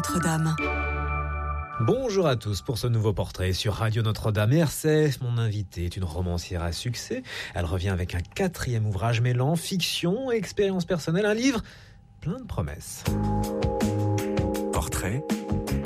Notre-Dame. Bonjour à tous pour ce nouveau portrait sur Radio Notre-Dame. RCF, mon invitée est une romancière à succès. Elle revient avec un 4e ouvrage mêlant fiction et expérience personnelle, un livre plein de promesses. Portrait